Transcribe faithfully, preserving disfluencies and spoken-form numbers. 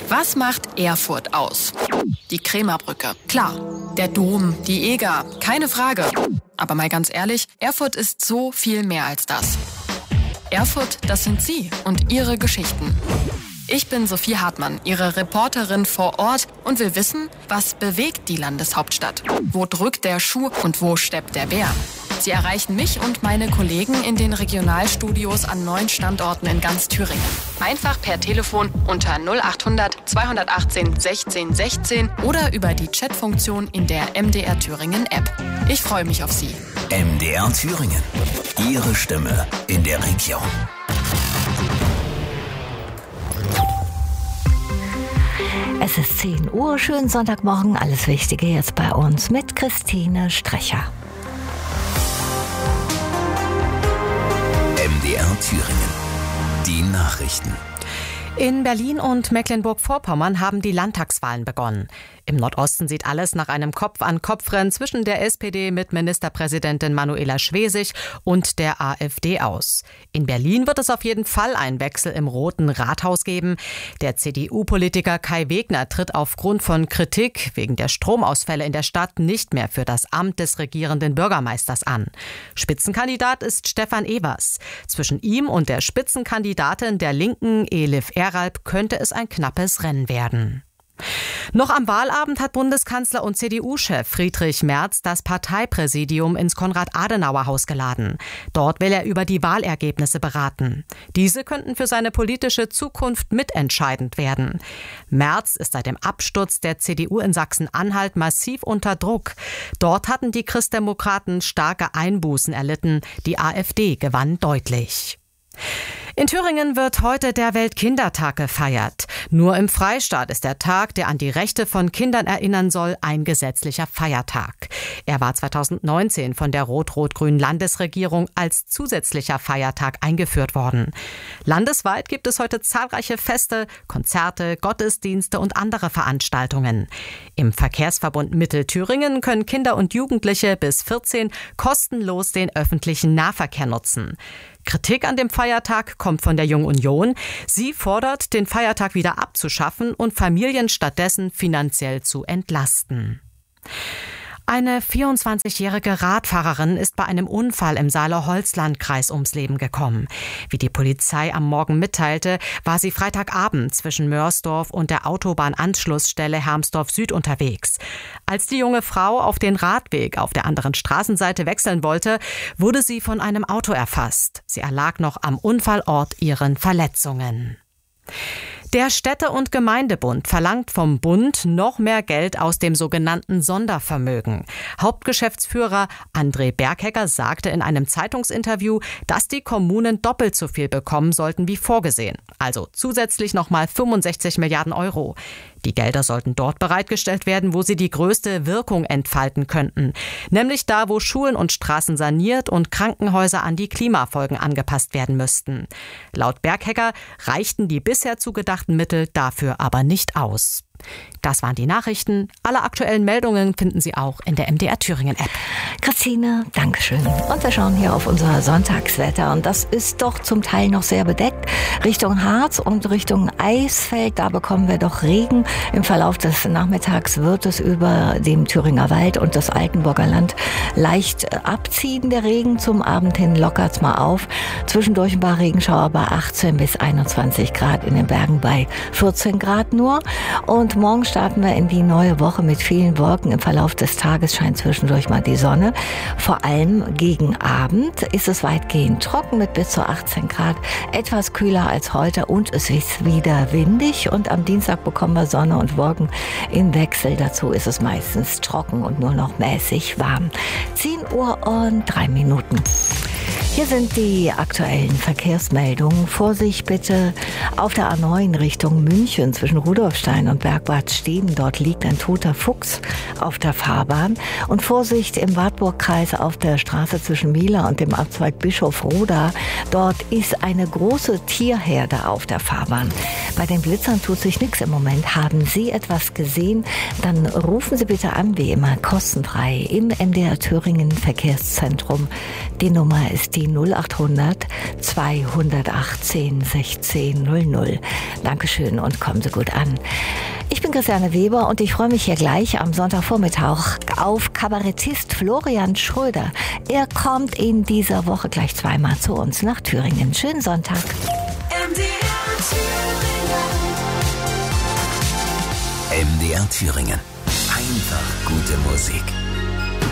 Was macht Erfurt aus? Die Krämerbrücke, klar. Der Dom, die Eger, keine Frage. Aber mal ganz ehrlich, Erfurt ist so viel mehr als das. Erfurt, das sind Sie und Ihre Geschichten. Ich bin Sophie Hartmann, Ihre Reporterin vor Ort und will wissen, was bewegt die Landeshauptstadt? Wo drückt der Schuh und wo steppt der Bär? Sie erreichen mich und meine Kollegen in den Regionalstudios an neun Standorten in ganz Thüringen. Einfach per Telefon unter null achthundert zweihundertachtzehn sechzehn sechzehn oder über die Chatfunktion in der M D R Thüringen App. Ich freue mich auf Sie. M D R Thüringen. Ihre Stimme in der Region. Es ist zehn Uhr, schönen Sonntagmorgen, alles Wichtige jetzt bei uns mit Christine Strecher. M D R Thüringen. Die Nachrichten. In Berlin und Mecklenburg-Vorpommern haben die Landtagswahlen begonnen. Im Nordosten sieht alles nach einem Kopf-an-Kopf-Rennen zwischen der S P D mit Ministerpräsidentin Manuela Schwesig und der AfD aus. In Berlin wird es auf jeden Fall einen Wechsel im Roten Rathaus geben. Der C D U-Politiker Kai Wegner tritt aufgrund von Kritik wegen der Stromausfälle in der Stadt nicht mehr für das Amt des regierenden Bürgermeisters an. Spitzenkandidat ist Stefan Evers. Zwischen ihm und der Spitzenkandidatin der Linken, Elif Eralb, könnte es ein knappes Rennen werden. Noch am Wahlabend hat Bundeskanzler und C D U-Chef Friedrich Merz das Parteipräsidium ins Konrad-Adenauer-Haus geladen. Dort will er über die Wahlergebnisse beraten. Diese könnten für seine politische Zukunft mitentscheidend werden. Merz ist seit dem Absturz der C D U in Sachsen-Anhalt massiv unter Druck. Dort hatten die Christdemokraten starke Einbußen erlitten. Die AfD gewann deutlich. In Thüringen wird heute der Weltkindertag gefeiert. Nur im Freistaat ist der Tag, der an die Rechte von Kindern erinnern soll, ein gesetzlicher Feiertag. Er war zweitausendneunzehn von der rot-rot-grünen Landesregierung als zusätzlicher Feiertag eingeführt worden. Landesweit gibt es heute zahlreiche Feste, Konzerte, Gottesdienste und andere Veranstaltungen. Im Verkehrsverbund Mittelthüringen können Kinder und Jugendliche bis vierzehn kostenlos den öffentlichen Nahverkehr nutzen. Kritik an dem Feiertag kommt von der Jungen Union. Sie fordert, den Feiertag wieder abzuschaffen und Familien stattdessen finanziell zu entlasten. Eine vierundzwanzigjährige Radfahrerin ist bei einem Unfall im Saale-Holzland-Kreis ums Leben gekommen. Wie die Polizei am Morgen mitteilte, war sie Freitagabend zwischen Mörsdorf und der Autobahnanschlussstelle Hermsdorf Süd unterwegs. Als die junge Frau auf den Radweg auf der anderen Straßenseite wechseln wollte, wurde sie von einem Auto erfasst. Sie erlag noch am Unfallort ihren Verletzungen. Der Städte- und Gemeindebund verlangt vom Bund noch mehr Geld aus dem sogenannten Sondervermögen. Hauptgeschäftsführer André Berghecker sagte in einem Zeitungsinterview, dass die Kommunen doppelt so viel bekommen sollten wie vorgesehen. Also zusätzlich nochmal fünfundsechzig Milliarden Euro. Die Gelder sollten dort bereitgestellt werden, wo sie die größte Wirkung entfalten könnten. Nämlich da, wo Schulen und Straßen saniert und Krankenhäuser an die Klimafolgen angepasst werden müssten. Laut Berghecker reichten die bisher zugedachten Mittel dafür aber nicht aus. Das waren die Nachrichten. Alle aktuellen Meldungen finden Sie auch in der M D R Thüringen App. Christine, Dankeschön. Und wir schauen hier auf unser Sonntagswetter. Und das ist doch zum Teil noch sehr bedeckt. Richtung Harz und Richtung Eisfeld, da bekommen wir doch Regen. Im Verlauf des Nachmittags wird es über dem Thüringer Wald und das Altenburger Land leicht abziehen, der Regen. Zum Abend hin lockert's mal auf. Zwischendurch ein paar Regenschauer bei achtzehn bis einundzwanzig Grad, in den Bergen bei vierzehn Grad nur. Und morgen starten wir in die neue Woche mit vielen Wolken. Im Verlauf des Tages scheint zwischendurch mal die Sonne. Vor allem gegen Abend ist es weitgehend trocken mit bis zu achtzehn Grad. Etwas kühler als heute und es ist wieder windig. Und am Dienstag bekommen wir Sonne und Wolken im Wechsel. Dazu ist es meistens trocken und nur noch mäßig warm. zehn Uhr und drei Minuten. Hier sind die aktuellen Verkehrsmeldungen. Vorsicht bitte auf der A neun Richtung München zwischen Rudolfstein und Bergbad Steden. Dort liegt ein toter Fuchs auf der Fahrbahn. Und Vorsicht im Wartburgkreis auf der Straße zwischen Mila und dem Abzweig Bischofroda. Dort ist eine große Tierherde auf der Fahrbahn. Bei den Blitzern tut sich nichts im Moment. Haben Sie etwas gesehen? Dann rufen Sie bitte an, wie immer kostenfrei im M D R Thüringen Verkehrszentrum. Die Nummer ist die null acht hundert zweihundertachtzehn sechzehn null null. Dankeschön und kommen Sie gut an. Ich bin Christiane Weber und ich freue mich hier gleich am Sonntagvormittag auf Kabarettist Florian Schröder. Er kommt in dieser Woche gleich zweimal zu uns nach Thüringen. Schönen Sonntag. M D R Thüringen. M D R Thüringen. Einfach gute Musik.